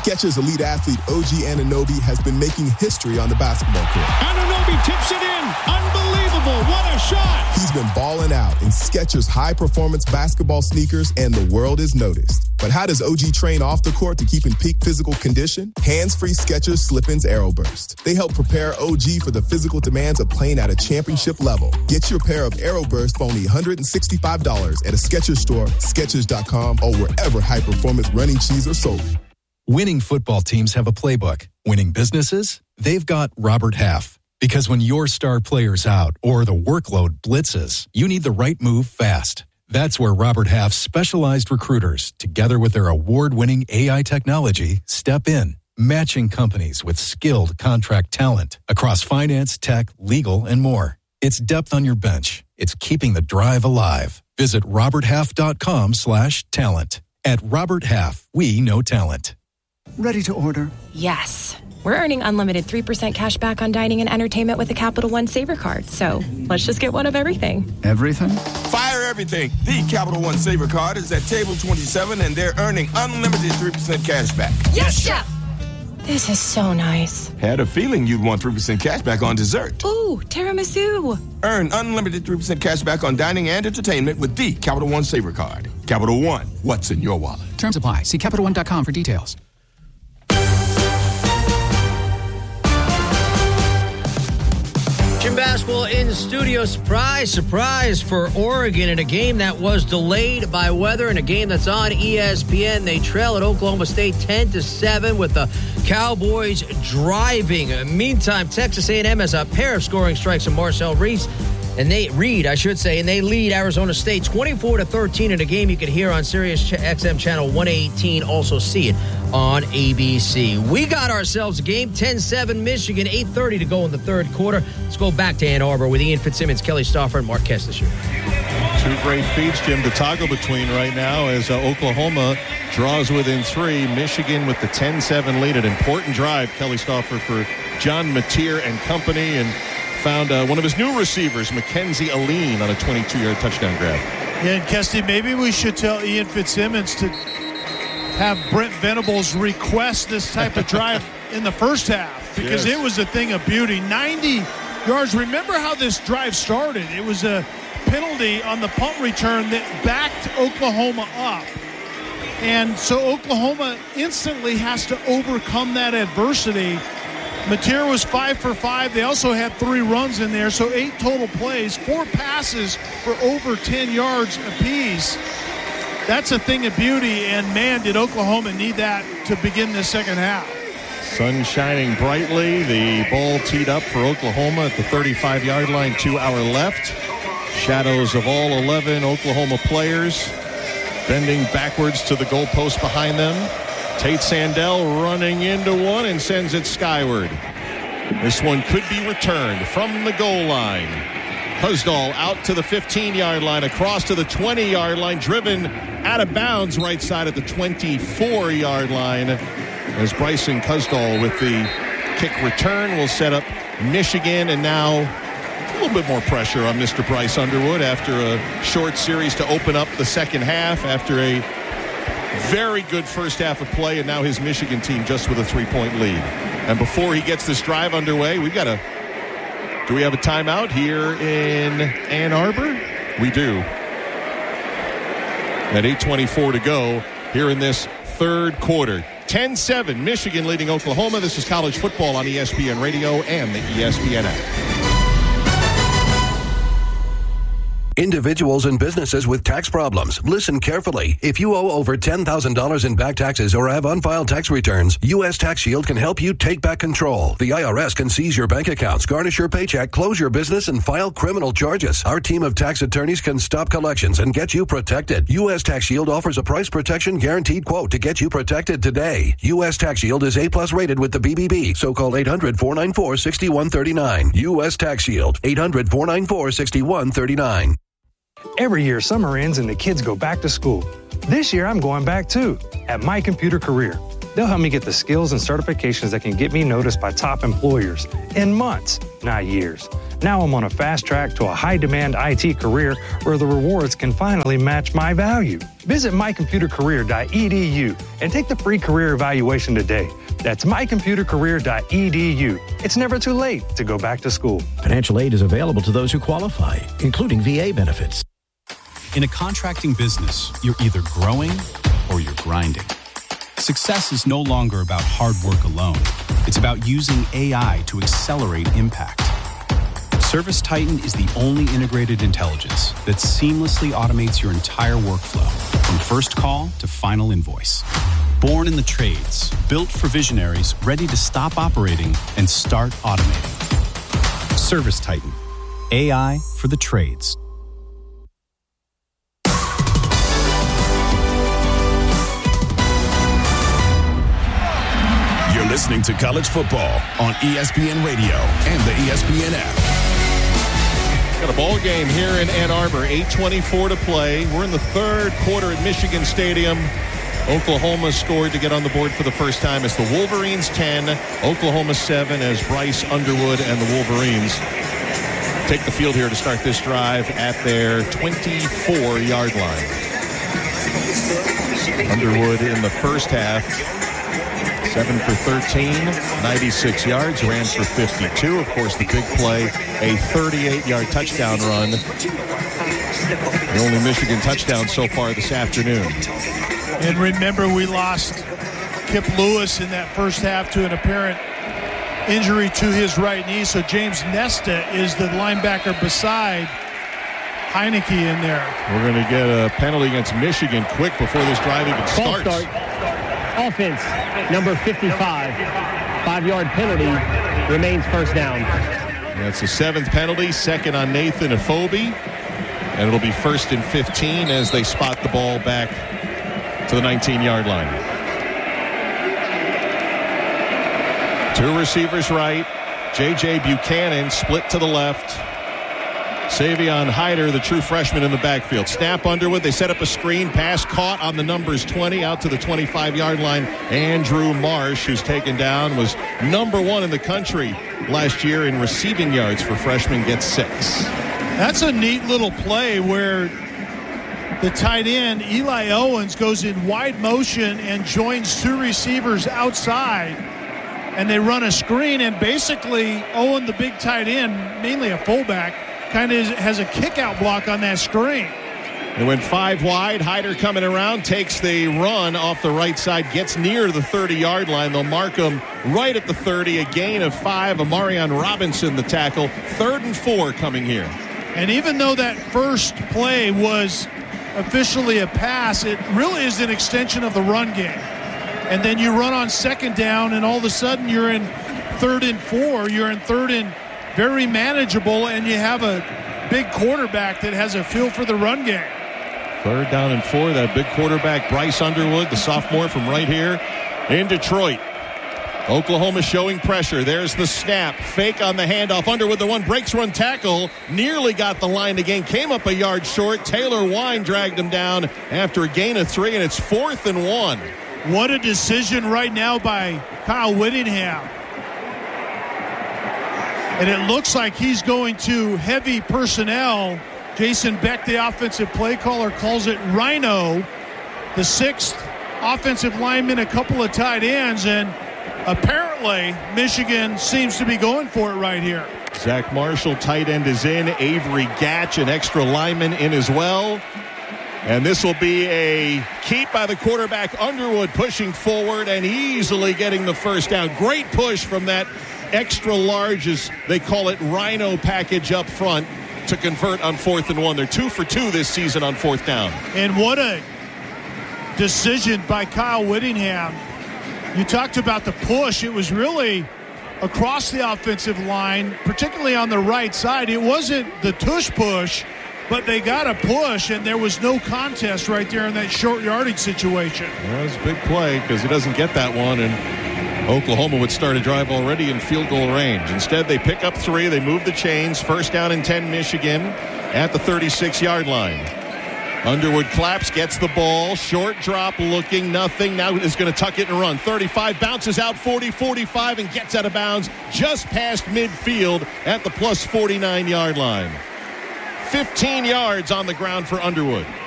Skechers elite athlete OG Anunoby has been making history on the basketball court. Anunoby tips it in. Unbelievable. What a shot. He's been balling out in Skechers high-performance basketball sneakers, and the world is noticed. But how does OG train off the court to keep in peak physical condition? Hands-free Skechers Slip-ins Aeroburst. They help prepare OG for the physical demands of playing at a championship level. Get your pair of Aeroburst for only $165 at a Skechers store, Skechers.com, or wherever high-performance running shoes are sold. Winning football teams have a playbook. Winning businesses? They've got Robert Half. Because when your star player's out or the workload blitzes, you need the right move fast. That's where Robert Half's specialized recruiters, together with their award-winning AI technology, step in, matching companies with skilled contract talent across finance, tech, legal, and more. It's depth on your bench. It's keeping the drive alive. Visit roberthalf.com/talent. At Robert Half, we know talent. Ready to order? Yes. We're earning unlimited 3% cash back on dining and entertainment with the Capital One Saver Card. So let's just get one of everything. Everything? Fire everything. The Capital One Saver Card is at table 27, and they're earning unlimited 3% cash back. Yes, Chef! This is so nice. Had a feeling you'd want 3% cash back on dessert. Ooh, tiramisu. Earn unlimited 3% cash back on dining and entertainment with the Capital One Saver Card. Capital One, what's in your wallet? Terms apply. See CapitalOne.com for details. Jim Basketball in the studio. Surprise for Oregon in a game that was delayed by weather, in a game that's on ESPN. They trail at Oklahoma State 10-7 with the Cowboys driving. Meantime, Texas A&M has a pair of scoring strikes from Marcel Reed, and they lead Arizona State 24-13 in a game you can hear on Sirius XM channel 118. Also see it on ABC. We got ourselves a game, 10-7 Michigan, 8:30 to go in the third quarter. Let's go back to Ann Arbor with Ian Fitzsimmons, Kelly Stauffer, and Mark Kestecher. Two great feats, Jim, to toggle between right now as Oklahoma draws within three. Michigan with the 10-7 lead. An important drive, Kelly Stauffer, for John Mateer and company, and found one of his new receivers, Mackenzie Aline, on a 22-yard touchdown grab. Yeah, and Kesty, maybe we should tell Ian Fitzsimmons to have Brent Venables request this type of drive in the first half, because It was a thing of beauty. 90 yards. Remember how this drive started? It was a penalty on the punt return that backed Oklahoma up. And so Oklahoma instantly has to overcome that adversity. Mateer was 5 for 5. They also had 3 runs in there, so 8 total plays, 4 passes for over 10 yards apiece. That's a thing of beauty, and man, did Oklahoma need that to begin the second half. Sun shining brightly. The ball teed up for Oklahoma at the 35-yard line, 2 hour left. Shadows of all 11 Oklahoma players bending backwards to the goalpost behind them. Tate Sandell running into one and sends it skyward. This one could be returned from the goal line. Kuzdal out to the 15-yard line, across to the 20-yard line, driven out of bounds right side at the 24-yard line. As Bryson Kuzdal with the kick return will set up Michigan, and now a little bit more pressure on Mr. Bryce Underwood after a short series to open up the second half after a very good first half of play, and now his Michigan team just with a 3-point lead. And before he gets this drive underway, do we have a timeout here in Ann Arbor? We do. At 8:24 to go here in this third quarter. 10-7, Michigan leading Oklahoma. This is college football on ESPN Radio and the ESPN app. Individuals and businesses with tax problems. Listen carefully. If you owe over $10,000 in back taxes or have unfiled tax returns, U.S. Tax Shield can help you take back control. The IRS can seize your bank accounts, garnish your paycheck, close your business, and file criminal charges. Our team of tax attorneys can stop collections and get you protected. U.S. Tax Shield offers a price protection guaranteed quote to get you protected today. U.S. Tax Shield is A+ rated with the BBB, so call 800-494-6139. U.S. Tax Shield, 800-494-6139. Every year, summer ends and the kids go back to school. This year, I'm going back too, at My Computer Career. They'll help me get the skills and certifications that can get me noticed by top employers in months, not years. Now I'm on a fast track to a high-demand IT career where the rewards can finally match my value. Visit mycomputercareer.edu and take the free career evaluation today. That's mycomputercareer.edu. It's never too late to go back to school. Financial aid is available to those who qualify, including VA benefits. In a contracting business, you're either growing or you're grinding. Success is no longer about hard work alone. It's about using AI to accelerate impact. ServiceTitan is the only integrated intelligence that seamlessly automates your entire workflow, from first call to final invoice. Born in the trades, built for visionaries ready to stop operating and start automating. ServiceTitan, AI for the trades. You're listening to College Football on ESPN Radio and the ESPN app. Got a ball game here in Ann Arbor, 8:24 to play. We're in the third quarter at Michigan Stadium. Oklahoma scored to get on the board for the first time. It's the Wolverines 10, Oklahoma 7 as Bryce Underwood and the Wolverines take the field here to start this drive at their 24-yard line. Underwood in the first half, 7 for 13, 96 yards, ran for 52. Of course, the big play, a 38-yard touchdown run. The only Michigan touchdown so far this afternoon. And remember, we lost Kip Lewis in that first half to an apparent injury to his right knee. So James Nesta is the linebacker beside Heineke in there. We're going to get a penalty against Michigan quick before this drive even starts. Offense, number 55. 5-yard penalty, remains first down. That's the 7th penalty, second on Nathan Afobe. And it'll be 1st and 15 as they spot the ball back to the 19-yard line. 2 receivers right. J.J. Buchanan split to the left. Savion Hyder, the true freshman, in the backfield. Snap Underwood. They set up a screen. Pass caught on the numbers 20 out to the 25-yard line. Andrew Marsh, who's taken down, was number 1 in the country last year in receiving yards for freshmen, gets 6. That's a neat little play where the tight end, Eli Owens, goes in wide motion and joins 2 receivers outside. And they run a screen, and basically Owen, the big tight end, mainly a fullback, kind of has a kick-out block on that screen. They went 5 wide. Hyder coming around, takes the run off the right side, gets near the 30-yard line. They'll mark him right at the 30, a gain of 5. Amarion Robinson, the tackle. 3rd and 4 coming here. And even though that first play was officially a pass, it really is an extension of the run game. And then you run on 2nd down, and all of a sudden you're in 3rd and 4. You're in 3rd and very manageable, and you have a big quarterback that has a feel for the run game. 3rd down and 4. That big quarterback, Bryce Underwood, the sophomore from right here in Detroit. Oklahoma showing pressure. There's the snap. Fake on the handoff. Underwood, the one breaks run tackle. Nearly got the line to gain. Came up a yard short. Taylor Wine dragged him down after a gain of 3, and it's 4th and 1. What a decision right now by Kyle Whittingham. And it looks like he's going to heavy personnel. Jason Beck, the offensive play caller, calls it Rhino. The 6th offensive lineman, a couple of tight ends, and apparently Michigan seems to be going for it right here. Zach Marshall, tight end, is in. Avery Gatch, an extra lineman, in as well. And this will be a keep by the quarterback. Underwood pushing forward and easily getting the first down. Great push from that extra large, as they call it, Rhino package up front to convert on 4th and 1. They're 2 for 2 this season on 4th down. And what a decision by Kyle Whittingham. You talked about the push. It was really across the offensive line, particularly on the right side. It wasn't the tush push, but they got a push, and there was no contest right there in that short yardage situation. That was a big play because he doesn't get that one, and Oklahoma would start a drive already in field goal range. Instead, they pick up 3. They move the chains. 1st down and 10 Michigan at the 36-yard line. Underwood claps, gets the ball. Short drop, looking, nothing. Now is going to tuck it and run. 35, bounces out 40, 45, and gets out of bounds just past midfield at the plus 49-yard line. 15 yards on the ground for Underwood.